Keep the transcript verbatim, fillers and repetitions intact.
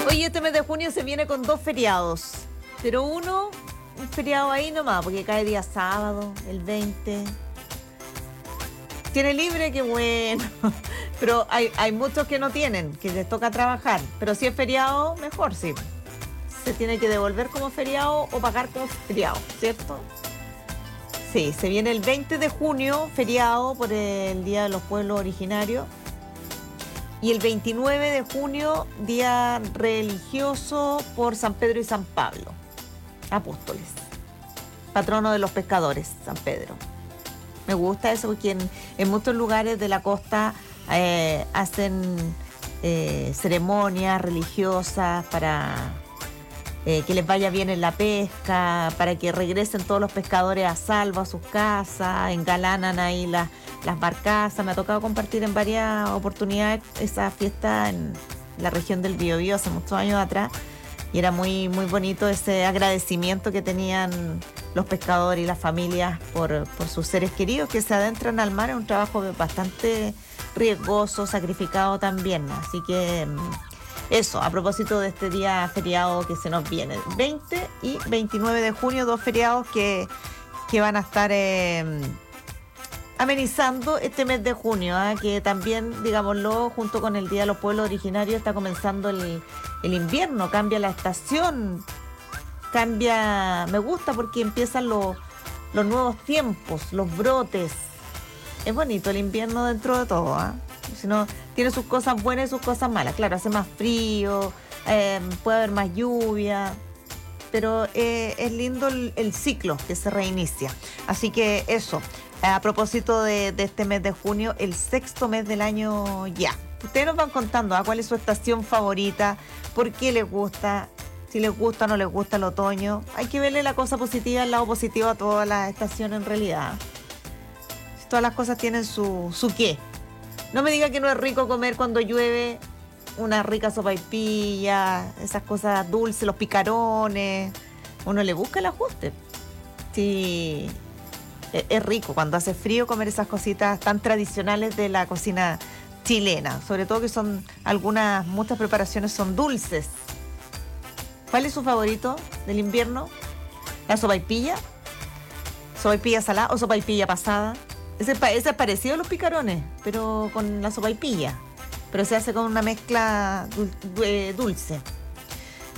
Oye, este mes de junio se viene con dos feriados, pero uno, un feriado ahí nomás, porque cae día sábado, el veinte. Tiene libre, qué bueno. Pero hay, hay muchos que no tienen, que les toca trabajar. Pero si es feriado, mejor, sí. Se tiene que devolver como feriado o pagar como feriado, ¿cierto? Sí, se viene el veinte de junio, feriado por el Día de los Pueblos Originarios. Y el veintinueve de junio, día religioso por San Pedro y San Pablo, apóstoles, patrono de los pescadores, San Pedro. Me gusta eso porque en, en muchos lugares de la costa eh, hacen eh, ceremonias religiosas para eh, que les vaya bien en la pesca, para que regresen todos los pescadores a salvo a sus casas, engalanan ahí las, las barcazas. Me ha tocado compartir en varias oportunidades esa fiesta en la región del Biobío hace muchos años atrás, y era muy, muy bonito ese agradecimiento que tenían los pescadores y las familias por, por sus seres queridos que se adentran al mar. Es un trabajo bastante riesgoso, sacrificado también. Así que eso, a propósito de este día feriado que se nos viene, veinte y veintinueve de junio, dos feriados que, que van a estar eh, amenizando este mes de junio, ¿eh? Que también, digámoslo, junto con el Día de los Pueblos Originarios está comenzando el, el invierno, cambia la estación. Cambia, me gusta porque empiezan los, los nuevos tiempos, los brotes. Es bonito el invierno dentro de todo, ¿eh? Si no, tiene sus cosas buenas y sus cosas malas. Claro, hace más frío, eh, puede haber más lluvia, pero eh, es lindo el, el ciclo que se reinicia. Así que eso, a propósito de, de este mes de junio, el sexto mes del año ya. Ustedes nos van contando ¿eh? cuál es su estación favorita, por qué les gusta. Si les gusta o no les gusta el otoño. Hay que verle la cosa positiva, el lado positivo a todas las estaciones en realidad. Todas las cosas tienen su, su qué. No me diga que no es rico comer cuando llueve una rica sopaipilla, esas cosas dulces, los picarones. Uno le busca el ajuste. Sí, es, es rico cuando hace frío comer esas cositas tan tradicionales de la cocina chilena. Sobre todo que son algunas, muchas preparaciones son dulces. ¿Cuál es su favorito del invierno? ¿La sopaipilla? ¿Sopaipilla salada o sopaipilla pasada? Ese, ese es parecido a los picarones, pero con la sopaipilla. Pero se hace con una mezcla dul, dulce.